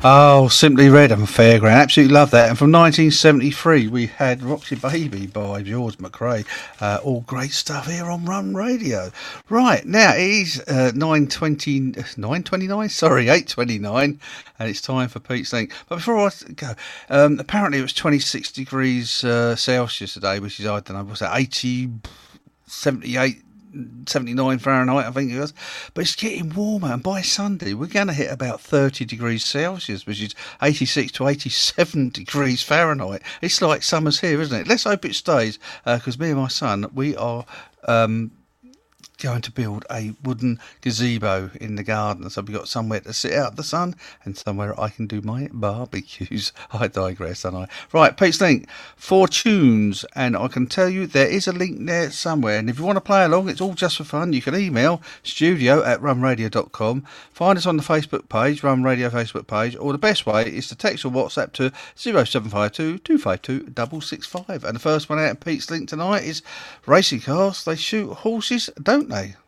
Oh, Simply Red and Fairground. Absolutely love that. And from 1973, we had Roxy Baby by George McRae. All great stuff here on Run Radio. Right, now it is 8:29, and it's time for Pete's Link. But before I go, apparently it was 26 degrees Celsius today, which is, I don't know, what's that, 79 Fahrenheit, I think it was. But it's getting warmer, and by Sunday we're going to hit about 30 degrees Celsius, which is 86 to 87 degrees Fahrenheit. It's like summer's here, isn't it? Let's hope it stays, because me and my son, we are going to build a wooden gazebo in the garden, so we've got somewhere to sit out the sun and somewhere I can do my barbecues. I digress, don't I? Right, Pete's Link, 4 tunes, and I can tell you there is a link there somewhere, and if you want to play along, it's all just for fun. You can email studio@runradio.com, find us on the Facebook page, Run Radio Facebook page, or the best way is to text or WhatsApp to 0752 252 665. And the first one out of Pete's Link tonight is Racing Cars, They Shoot Horses, Don't they?